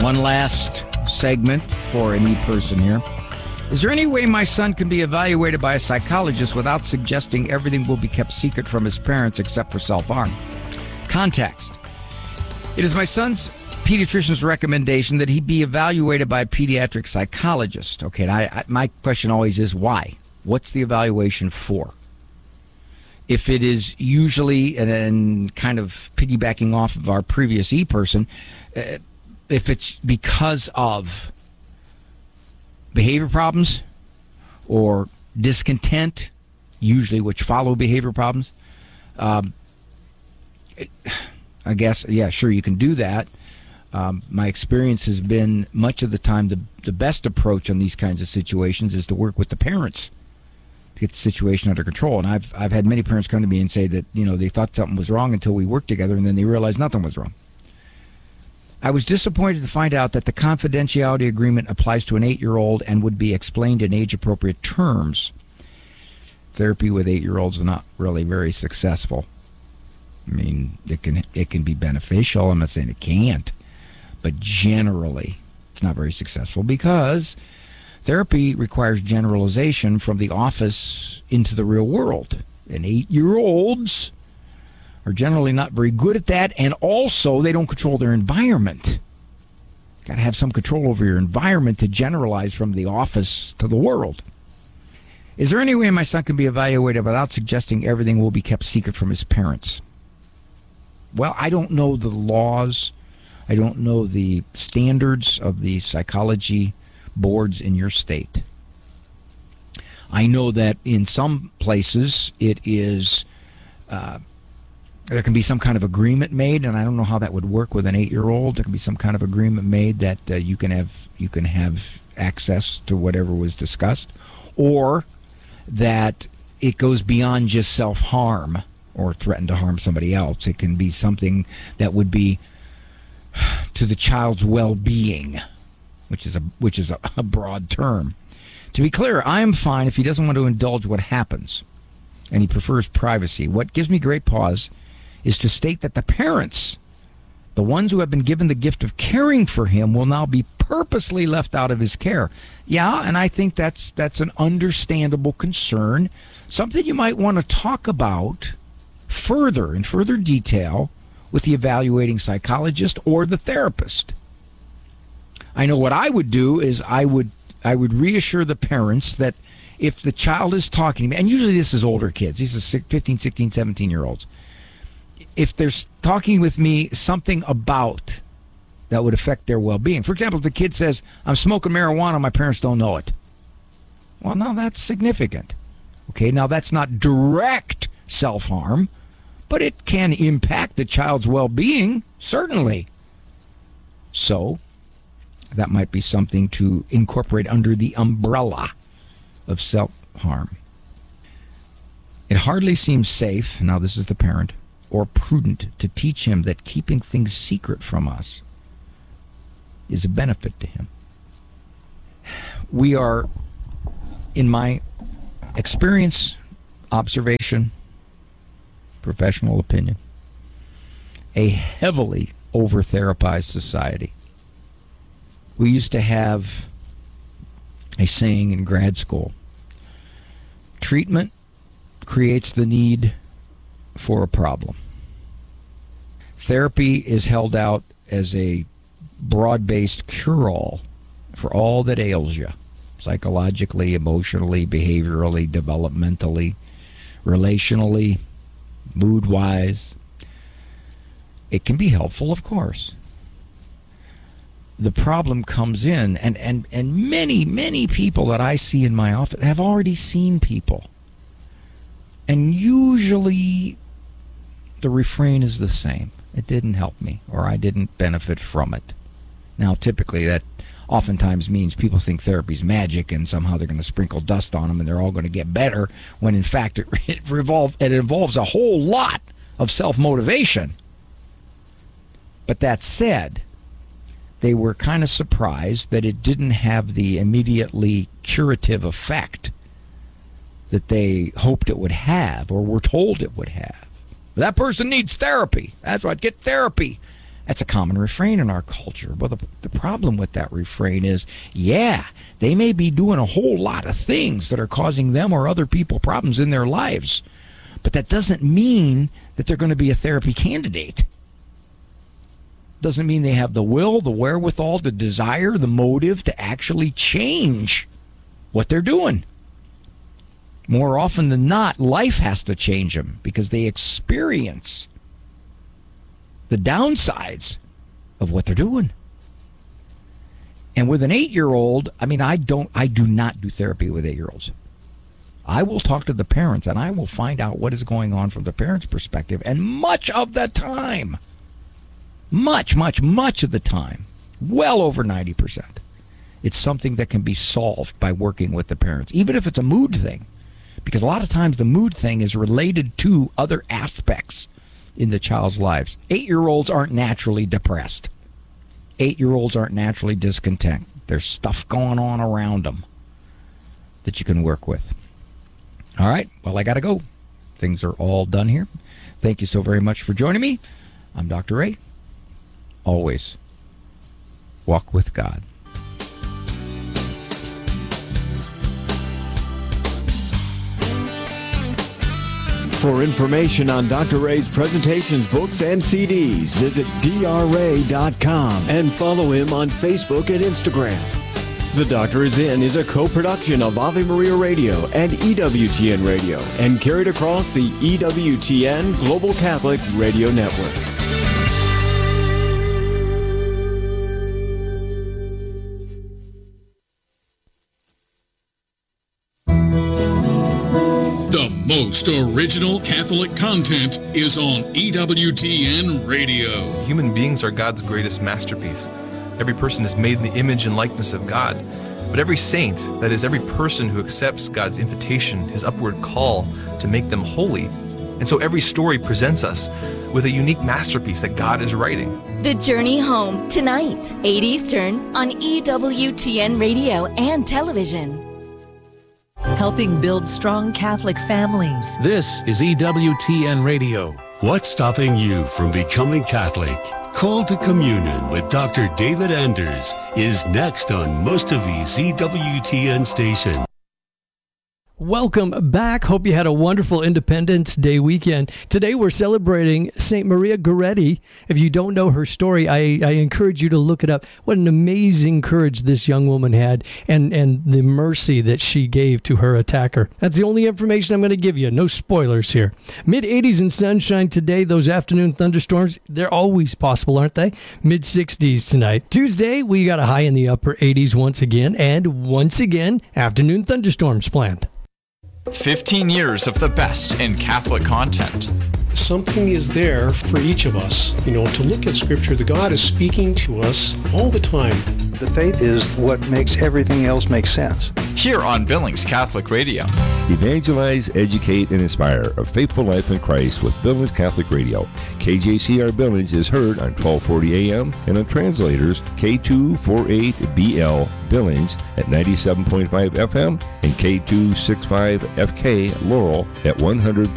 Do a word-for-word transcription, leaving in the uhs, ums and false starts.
One last segment for any person here. Is there any way my son can be evaluated by a psychologist without suggesting everything will be kept secret from his parents except for self-harm? Context. It is my son's pediatrician's recommendation that he be evaluated by a pediatric psychologist. Okay, I, I, my question always is why? What's the evaluation for? If it is usually, and, and kind of piggybacking off of our previous e-person, uh, if it's because of behavior problems or discontent, usually which follow behavior problems, um, it, I guess, yeah, sure, you can do that. Um, my experience has been much of the time the, the best approach on these kinds of situations is to work with the parents to get the situation under control. And I've I've had many parents come to me and say that, you know, they thought something was wrong until we worked together, and then they realized nothing was wrong. I was disappointed to find out that the confidentiality agreement applies to an eight-year-old and would be explained in age-appropriate terms. Therapy with eight-year-olds is not really very successful. I mean, it can it can be beneficial. I'm not saying it can't. But generally, it's not very successful because therapy requires generalization from the office into the real world. And eight-year-olds are generally not very good at that, and also they don't control their environment. Got to have some control over your environment to generalize from the office to the world. Is there any way my son can be evaluated without suggesting everything will be kept secret from his parents? Well, I don't know the laws. I don't know the standards of the psychology boards in your state. I know that in some places it is... Uh, There can be some kind of agreement made, and I don't know how that would work with an eight-year-old. There can be some kind of agreement made that uh, you can have you can have access to whatever was discussed, or that it goes beyond just self-harm or threaten to harm somebody else. It can be something that would be to the child's well-being, which is a which is a, a broad term. To be clear, I am fine if he doesn't want to indulge what happens, and he prefers privacy. What gives me great pause is to state that the parents, the ones who have been given the gift of caring for him, will now be purposely left out of his care. Yeah, and I think that's that's an understandable concern, something you might want to talk about further, in further detail, with the evaluating psychologist or the therapist. I know what I would do is I would I would reassure the parents that if the child is talking to me, and usually this is older kids, these are fifteen, sixteen, seventeen-year-olds, if they're talking with me something about that would affect their well-being. For example, if the kid says, I'm smoking marijuana, my parents don't know it. Well, now that's significant. Okay, now that's not direct self-harm, but it can impact the child's well-being, certainly. So that might be something to incorporate under the umbrella of self-harm. It hardly seems safe, now this is the parent, or prudent to teach him that keeping things secret from us is a benefit to him. We are, in my experience, observation, professional opinion, a heavily over-therapized society. We used to have a saying in grad school: treatment creates the need for a problem. Therapy is held out as a broad-based cure-all for all that ails you, psychologically, emotionally, behaviorally, developmentally, relationally, mood-wise. It can be helpful, of course. The problem comes in, and, and, and many, many people that I see in my office have already seen people. And usually the refrain is the same. It didn't help me, or I didn't benefit from it. Now, typically that oftentimes means people think therapy's magic and somehow they're going to sprinkle dust on them and they're all going to get better, when in fact it, it, revolve, it involves a whole lot of self-motivation. But that said, they were kind of surprised that it didn't have the immediately curative effect that they hoped it would have or were told it would have. But that person needs therapy. That's what, get therapy. That's a common refrain in our culture. Well, the, the problem with that refrain is, yeah, they may be doing a whole lot of things that are causing them or other people problems in their lives, but that doesn't mean that they're going to be a therapy candidate. Doesn't mean they have the will, the wherewithal, the desire, the motive to actually change what they're doing. More often than not, life has to change them because they experience the downsides of what they're doing. And with an eight-year-old, I mean, I don't, I do not do therapy with eight-year-olds. I will talk to the parents, and I will find out what is going on from the parents' perspective. And much of the time, much, much, much of the time, well over ninety percent, it's something that can be solved by working with the parents, even if it's a mood thing. Because a lot of times the mood thing is related to other aspects in the child's lives. Eight-year-olds aren't naturally depressed. Eight-year-olds aren't naturally discontent. There's stuff going on around them that you can work with. All right, well, I got to go. Things are all done here. Thank you so very much for joining me. I'm Doctor Ray. Always walk with God. For information on Doctor Ray's presentations, books, and C Ds, visit D R ray dot com and follow him on Facebook and Instagram. The Doctor Is In is a co-production of Ave Maria Radio and E W T N Radio and carried across the E W T N Global Catholic Radio Network. The most original Catholic content is on E W T N Radio. Human beings are God's greatest masterpiece. Every person is made in the image and likeness of God. But every saint, that is, every person who accepts God's invitation, his upward call to make them holy. And so every story presents us with a unique masterpiece that God is writing. The Journey Home, tonight, eight Eastern, on E W T N Radio and television. Helping build strong Catholic families. This is E W T N Radio. What's stopping you from becoming Catholic? Call to Communion with Doctor David Anders is next on most of these E W T N stations. Welcome back. Hope you had a wonderful Independence Day weekend. Today we're celebrating Saint Maria Goretti. If you don't know her story, I, I encourage you to look it up. What an amazing courage this young woman had, and, and the mercy that she gave to her attacker. That's the only information I'm going to give you. No spoilers here. mid eighties and sunshine today. Those afternoon thunderstorms, they're always possible, aren't they? mid sixties tonight. Tuesday, we got a high in the upper eighties once again, and once again, afternoon thunderstorms planned. fifteen years of the best in Catholic content. Something is there for each of us, you know, to look at Scripture. The God is speaking to us all the time. The faith is what makes everything else make sense. Here on Billings Catholic Radio. Evangelize, educate, and inspire a faithful life in Christ with Billings Catholic Radio. K J C R Billings is heard on twelve forty A M and on translators K two forty-eight B L Billings at ninety-seven point five F M and K two sixty-five F K Laurel at one hundred